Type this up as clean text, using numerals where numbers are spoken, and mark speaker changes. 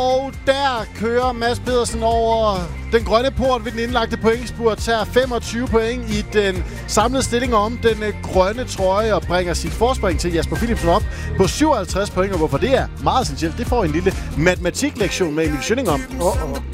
Speaker 1: Og der kører Mads Pedersen over den grønne port ved den indlagte pointspurt, tager 25 point i den samlede stilling om den grønne trøje og bringer sit forspring til Jasper Philipsen op på 57 point. Og hvorfor det er meget essentielt, det får en lille matematiklektion med Emil Schønning om.